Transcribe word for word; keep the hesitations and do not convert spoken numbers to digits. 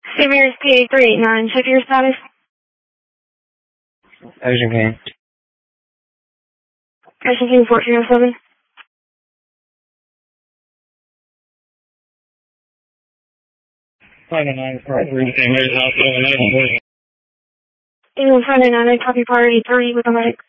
Severus P A three eight nine, check your status. Ocean King. Ocean King fourteen oh seven. five nine four three, St. Mary's Hospital, and Anyone find a nine, copy priority three with a medic.